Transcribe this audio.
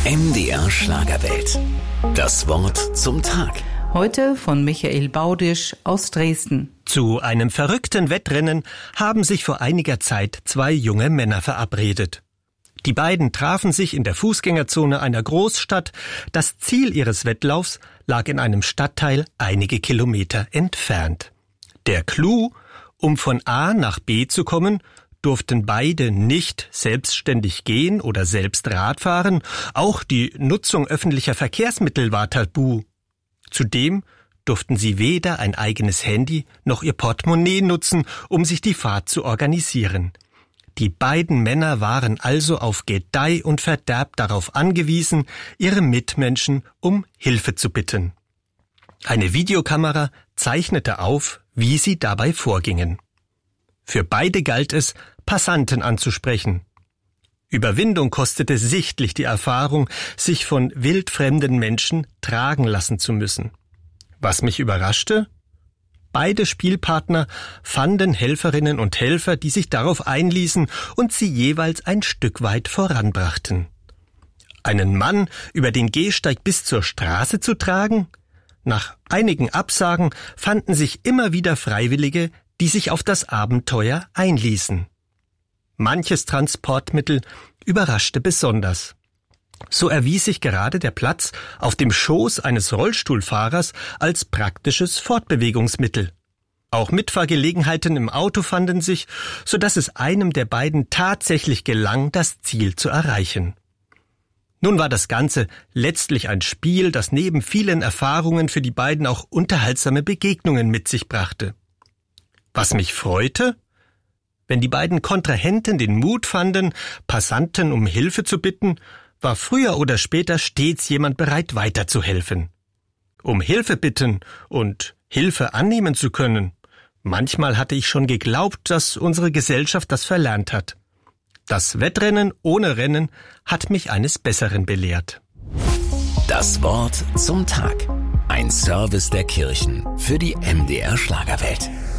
MDR Schlagerwelt. Das Wort zum Tag. Heute von Michael Baudisch aus Dresden. Zu einem verrückten Wettrennen haben sich vor einiger Zeit zwei junge Männer verabredet. Die beiden trafen sich in der Fußgängerzone einer Großstadt. Das Ziel ihres Wettlaufs lag in einem Stadtteil einige Kilometer entfernt. Der Clou: um von A nach B zu kommen, durften beide nicht selbstständig gehen oder selbst Rad fahren. Auch die Nutzung öffentlicher Verkehrsmittel war tabu. Zudem durften sie weder ein eigenes Handy noch ihr Portemonnaie nutzen, um sich die Fahrt zu organisieren. Die beiden Männer waren also auf Gedeih und Verderb darauf angewiesen, ihre Mitmenschen um Hilfe zu bitten. Eine Videokamera zeichnete auf, wie sie dabei vorgingen. Für beide galt es, Passanten anzusprechen. Überwindung kostete sichtlich die Erfahrung, sich von wildfremden Menschen tragen lassen zu müssen. Was mich überraschte? Beide Spielpartner fanden Helferinnen und Helfer, die sich darauf einließen und sie jeweils ein Stück weit voranbrachten. Einen Mann über den Gehsteig bis zur Straße zu tragen? Nach einigen Absagen fanden sich immer wieder Freiwillige, die sich auf das Abenteuer einließen. Manches Transportmittel überraschte besonders. So erwies sich gerade der Platz auf dem Schoß eines Rollstuhlfahrers als praktisches Fortbewegungsmittel. Auch Mitfahrgelegenheiten im Auto fanden sich, sodass es einem der beiden tatsächlich gelang, das Ziel zu erreichen. Nun war das Ganze letztlich ein Spiel, das neben vielen Erfahrungen für die beiden auch unterhaltsame Begegnungen mit sich brachte. Was mich freute? Wenn die beiden Kontrahenten den Mut fanden, Passanten um Hilfe zu bitten, war früher oder später stets jemand bereit, weiterzuhelfen. Um Hilfe bitten und Hilfe annehmen zu können, manchmal hatte ich schon geglaubt, dass unsere Gesellschaft das verlernt hat. Das Wettrennen ohne Rennen hat mich eines Besseren belehrt. Das Wort zum Tag. Ein Service der Kirchen für die MDR Schlagerwelt.